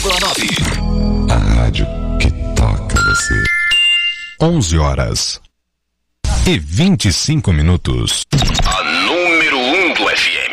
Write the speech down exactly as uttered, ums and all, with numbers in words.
vírgula nove. A rádio que toca você. onze horas e vinte e cinco minutos. A número um do F M.